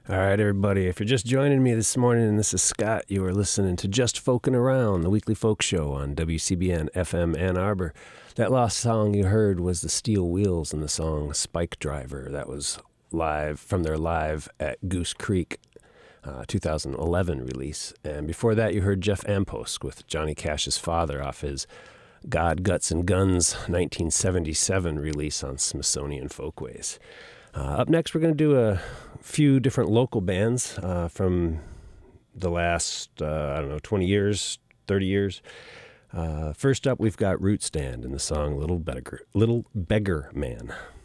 All right, everybody. If you're just joining me this morning, and this is Scott, you are listening to Just Folkin' Around, the weekly folk show on WCBN FM Ann Arbor. That last song you heard was the Steel Wheels and the song Spike Driver. That was live from their live at Goose Creek 2011 release. And before that, you heard Jeff Ampost with Johnny Cash's father off his God, Guts, and Guns 1977 release on Smithsonian Folkways. Up next, we're going to do a few different local bands from the last, 20 years, 30 years. First up, we've got Root Stand and the song Little Beggar Man.